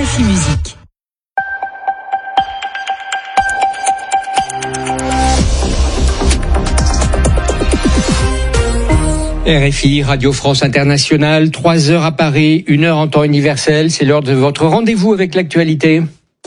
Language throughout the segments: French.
RFI Musique. RFI, Radio France Internationale, 3 heures à Paris, 1 heure en temps universel, c'est l'heure de votre rendez-vous avec l'actualité.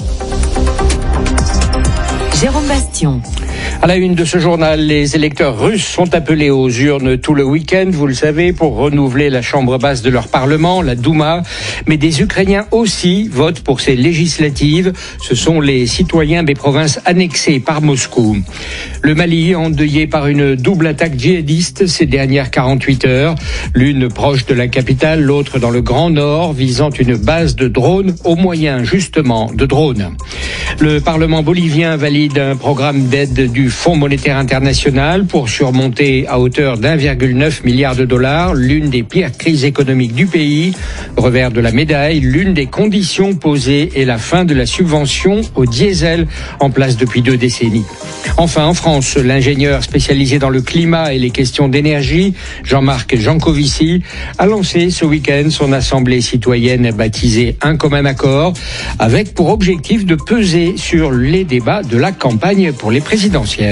Jérôme Bastion. À la une de ce journal, les électeurs russes sont appelés aux urnes tout le week-end, vous le savez, pour renouveler la chambre basse de leur parlement, la Douma. Mais des Ukrainiens aussi votent pour ces législatives. Ce sont les citoyens des provinces annexées par Moscou. Le Mali, endeuillé par une double attaque djihadiste ces dernières 48 heures. L'une proche de la capitale, l'autre dans le Grand Nord, visant une base de drones au moyen, justement, de drones. Le Parlement bolivien valide un programme d'aide du Fonds monétaire international pour surmonter à hauteur d'1,9 milliard de dollars l'une des pires crises économiques du pays. Revers de la médaille, l'une des conditions posées est la fin de la subvention au diesel en place depuis 2 décennies. Enfin, en France, l'ingénieur spécialisé dans le climat et les questions d'énergie, Jean-Marc Jancovici, a lancé ce week-end son assemblée citoyenne baptisée Un commun accord, avec pour objectif de peser sur les débats de la campagne pour les présidentielles.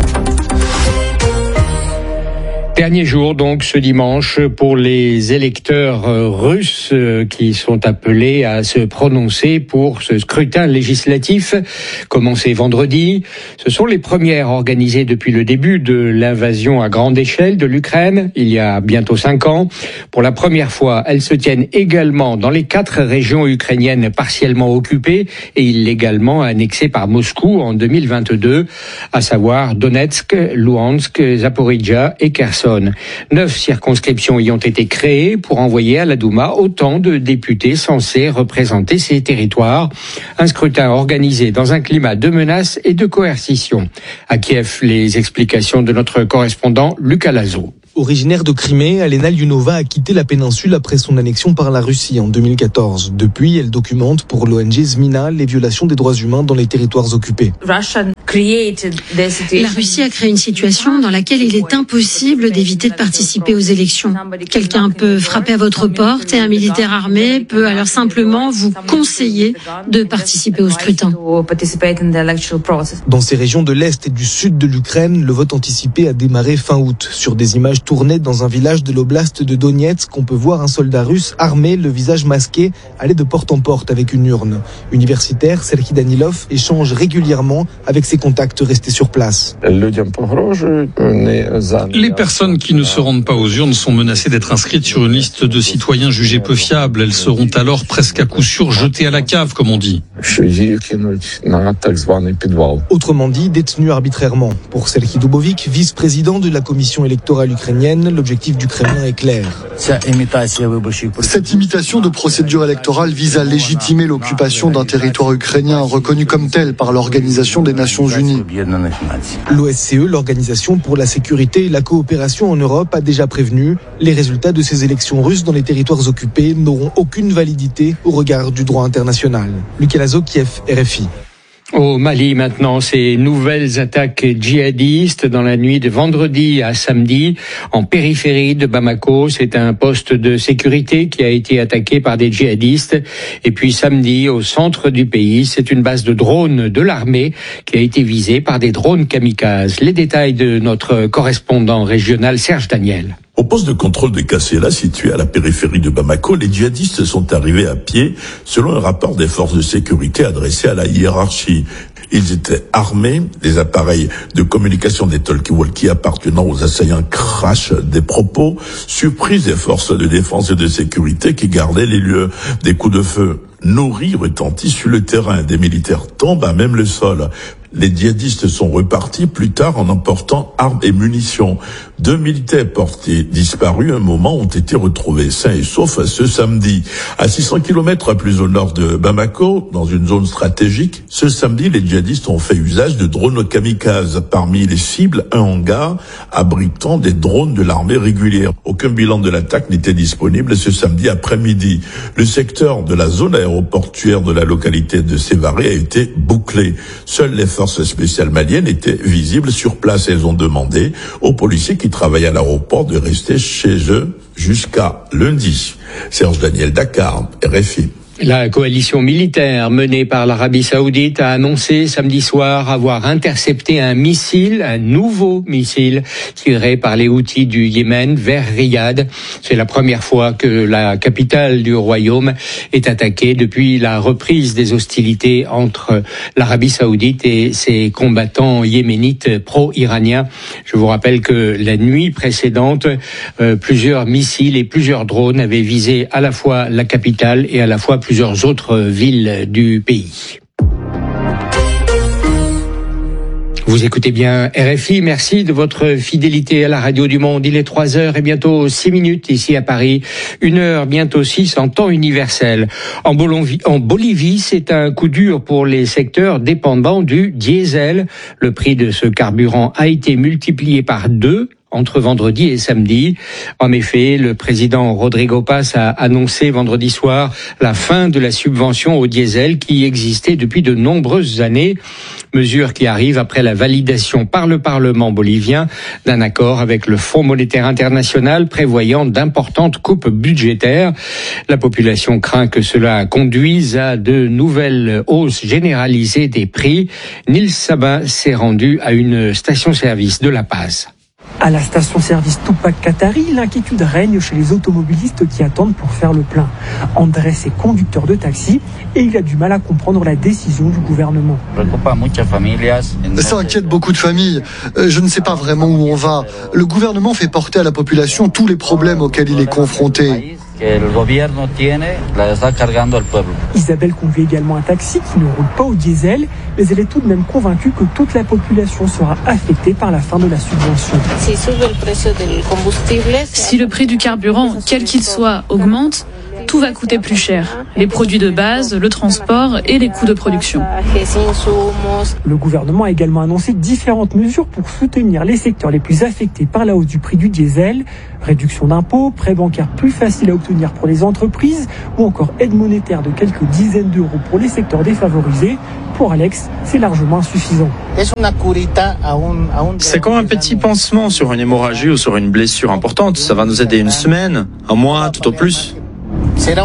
Dernier jour donc ce dimanche pour les électeurs russes qui sont appelés à se prononcer pour ce scrutin législatif commencé vendredi. Ce sont les premières organisées depuis le début de l'invasion à grande échelle de l'Ukraine, il y a bientôt 5 ans. Pour la première fois, elles se tiennent également dans les 4 régions ukrainiennes partiellement occupées et illégalement annexées par Moscou en 2022, à savoir Donetsk, Louhansk, Zaporijia et Kherson. 9 circonscriptions y ont été créées pour envoyer à la Douma autant de députés censés représenter ces territoires. Un scrutin organisé dans un climat de menace et de coercition. À Kiev, les explications de notre correspondant Lucas Lazo. Originaire de Crimée, Alena Lyunova a quitté la péninsule après son annexion par la Russie en 2014. Depuis, elle documente pour l'ONG Zmina les violations des droits humains dans les territoires occupés. La Russie a créé une situation dans laquelle il est impossible d'éviter de participer aux élections. Quelqu'un peut frapper à votre porte et un militaire armé peut alors simplement vous conseiller de participer au scrutin. Dans ces régions de l'Est et du Sud de l'Ukraine, le vote anticipé a démarré fin août. Sur des images tournées dans un village de l'oblast de Donetsk, on peut voir un soldat russe armé, le visage masqué, aller de porte en porte avec une urne. Universitaire, Serhiy Danilov échange régulièrement avec ses contacts restés sur place. Les personnes qui ne se rendent pas aux urnes sont menacées d'être inscrites sur une liste de citoyens jugés peu fiables. Elles seront alors presque à coup sûr jetées à la cave, comme on dit. Autrement dit, détenues arbitrairement. Pour Serhiy Dubovik, vice-président de la commission électorale ukrainienne, l'objectif du Kremlin est clair. Cette imitation de procédure électorale vise à légitimer l'occupation d'un territoire ukrainien reconnu comme tel par l'Organisation des Nations Unies. L'OSCE, l'Organisation pour la sécurité et la coopération en Europe, a déjà prévenu. Les résultats de ces élections russes dans les territoires occupés n'auront aucune validité au regard du droit international. Lucas Lazo, Kiev, RFI. Au Mali maintenant, ces nouvelles attaques djihadistes dans la nuit de vendredi à samedi en périphérie de Bamako. C'est un poste de sécurité qui a été attaqué par des djihadistes. Et puis samedi, au centre du pays, c'est une base de drones de l'armée qui a été visée par des drones kamikazes. Les détails de notre correspondant régional Serge Daniel. Au poste de contrôle de Kassela, situé à la périphérie de Bamako, les djihadistes sont arrivés à pied, selon un rapport des forces de sécurité adressé à la hiérarchie. Ils étaient armés, des appareils de communication des talkie-walkie appartenant aux assaillants crachent des propos, surprise des forces de défense et de sécurité qui gardaient les lieux. Des coups de feu nourris retentissent sur le terrain, des militaires tombent à même le sol. Les djihadistes sont repartis plus tard en emportant armes et munitions. 2 militaires portés disparus un moment ont été retrouvés sains et saufs ce samedi. À 600 km plus au nord de Bamako, dans une zone stratégique, ce samedi, les djihadistes ont fait usage de drones kamikazes. Parmi les cibles, un hangar abritant des drones de l'armée régulière. Aucun bilan de l'attaque n'était disponible ce samedi après-midi. Le secteur de la zone aéroportuaire de la localité de Sévaré a été bouclé. Seules les forces spéciales maliennes étaient visibles sur place. Elles ont demandé aux policiers qui travaillaient à l'aéroport de rester chez eux jusqu'à lundi. Serge Daniel, Dakar, RFI. La coalition militaire menée par l'Arabie Saoudite a annoncé samedi soir avoir intercepté un nouveau missile tiré par les Houthis du Yémen vers Riyad. C'est la première fois que la capitale du royaume est attaquée depuis la reprise des hostilités entre l'Arabie Saoudite et ses combattants yéménites pro-iraniens. Je vous rappelle que la nuit précédente, plusieurs missiles et plusieurs drones avaient visé à la fois la capitale et à la fois plusieurs autres villes du pays. Vous écoutez bien RFI, merci de votre fidélité à la radio du monde. Il est 3h et bientôt 6 minutes ici à Paris, 1h bientôt 6 en temps universel. En Bolivie, c'est un coup dur pour les secteurs dépendants du diesel. Le prix de ce carburant a été multiplié par 2 entre vendredi et samedi. En effet, le président Rodrigo Paz a annoncé vendredi soir la fin de la subvention au diesel qui existait depuis de nombreuses années. Mesure qui arrive après la validation par le Parlement bolivien d'un accord avec le Fonds monétaire international prévoyant d'importantes coupes budgétaires. La population craint que cela conduise à de nouvelles hausses généralisées des prix. Nils Sabin s'est rendu à une station-service de La Paz. À la station-service Tupac Katari, l'inquiétude règne chez les automobilistes qui attendent pour faire le plein. Andrés est conducteur de taxi et il a du mal à comprendre la décision du gouvernement. Ça inquiète beaucoup de familles. Je ne sais pas vraiment où on va. Le gouvernement fait porter à la population tous les problèmes auxquels il est confronté. Isabelle conduit également un taxi qui ne roule pas au diesel, mais elle est tout de même convaincue que toute la population sera affectée par la fin de la subvention. Si le prix du carburant, quel qu'il soit, augmente, tout va coûter plus cher. Les produits de base, le transport et les coûts de production. Le gouvernement a également annoncé différentes mesures pour soutenir les secteurs les plus affectés par la hausse du prix du diesel. Réduction d'impôts, prêts bancaires plus faciles à obtenir pour les entreprises ou encore aide monétaire de quelques dizaines d'euros pour les secteurs défavorisés. Pour Alex, c'est largement insuffisant. C'est comme un petit pansement sur une hémorragie ou sur une blessure importante. Ça va nous aider une semaine, un mois, tout au plus. Cette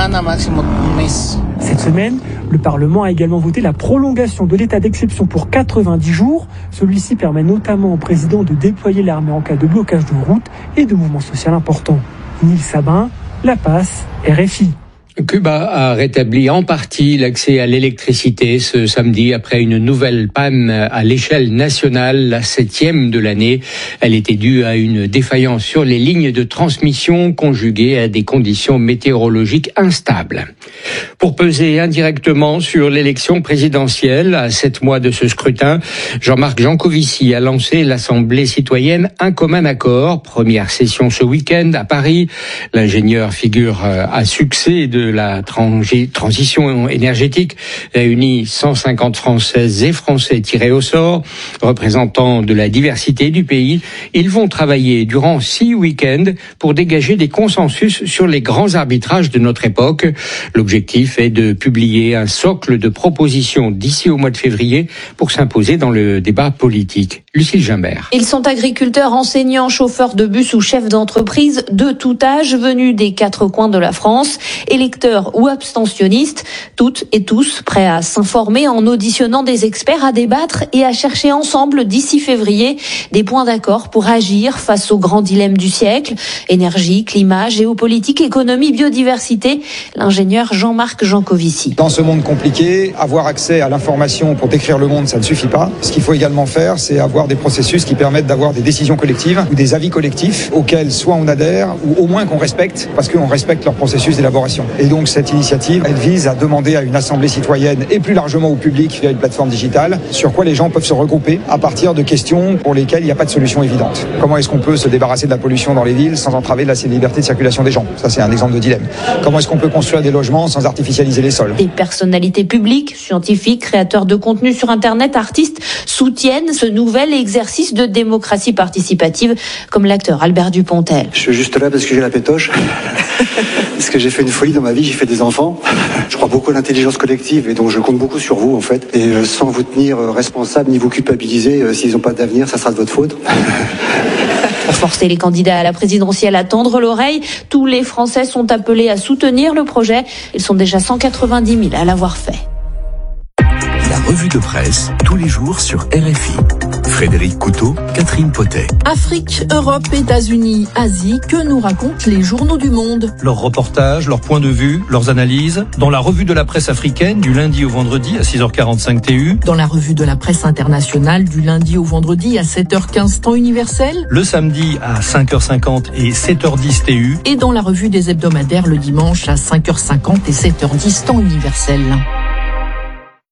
semaine, le Parlement a également voté la prolongation de l'état d'exception pour 90 jours. Celui-ci permet notamment au président de déployer l'armée en cas de blocage de route et de mouvements sociaux importants. Nils Sabin, La Paz, RFI. Cuba a rétabli en partie l'accès à l'électricité ce samedi après une nouvelle panne à l'échelle nationale, la 7e de l'année. Elle était due à une défaillance sur les lignes de transmission conjuguée à des conditions météorologiques instables. Pour peser indirectement sur l'élection présidentielle, à 7 mois de ce scrutin, Jean-Marc Jancovici a lancé l'Assemblée citoyenne Un commun accord. Première session ce week-end à Paris. L'ingénieur figure à succès de la transition énergétique réunit 150 Françaises et Français tirés au sort, représentants de la diversité du pays. Ils vont travailler durant 6 week-ends pour dégager des consensus sur les grands arbitrages de notre époque. L'objectif est de publier un socle de propositions d'ici au mois de février pour s'imposer dans le débat politique. Lucille Gimbert. Ils sont agriculteurs, enseignants, chauffeurs de bus ou chefs d'entreprise de tout âge, venus des 4 coins de la France, électeurs ou abstentionnistes, toutes et tous prêts à s'informer en auditionnant des experts, à débattre et à chercher ensemble d'ici février des points d'accord pour agir face aux grands dilemmes du siècle. Énergie, climat, géopolitique, économie, biodiversité. L'ingénieur Jean-Marc Jancovici. Dans ce monde compliqué, avoir accès à l'information pour décrire le monde, ça ne suffit pas. Ce qu'il faut également faire, c'est avoir des processus qui permettent d'avoir des décisions collectives ou des avis collectifs auxquels soit on adhère ou au moins qu'on respecte parce qu'on respecte leur processus d'élaboration. Et donc cette initiative, elle vise à demander à une assemblée citoyenne et plus largement au public via une plateforme digitale sur quoi les gens peuvent se regrouper à partir de questions pour lesquelles il n'y a pas de solution évidente. Comment est-ce qu'on peut se débarrasser de la pollution dans les villes sans entraver la liberté de circulation des gens? Ça, c'est un exemple de dilemme. Comment est-ce qu'on peut construire des logements sans artificialiser les sols? Des personnalités publiques, scientifiques, créateurs de contenu sur Internet, artistes soutiennent ce nouvel exercice de démocratie participative, comme l'acteur Albert Dupontel. Je suis juste là parce que j'ai la pétoche. Parce que j'ai fait une folie dans ma vie, j'ai fait des enfants. Je crois beaucoup à l'intelligence collective et donc je compte beaucoup sur vous en fait. Et sans vous tenir responsable ni vous culpabiliser, s'ils n'ont pas d'avenir, ça sera de votre faute. Pour forcer les candidats à la présidentielle à tendre l'oreille, tous les Français sont appelés à soutenir le projet. Ils sont déjà 190 000 à l'avoir fait. La revue de presse, tous les jours sur RFI. Frédéric Couteau, Catherine Potet. Afrique, Europe, États-Unis, Asie, que nous racontent les journaux du monde? Leurs reportages, leurs points de vue, leurs analyses, dans la revue de la presse africaine du lundi au vendredi à 6h45 TU. Dans la revue de la presse internationale du lundi au vendredi à 7h15 temps universel. Le samedi à 5h50 et 7h10 TU. Et dans la revue des hebdomadaires le dimanche à 5h50 et 7h10 temps universel.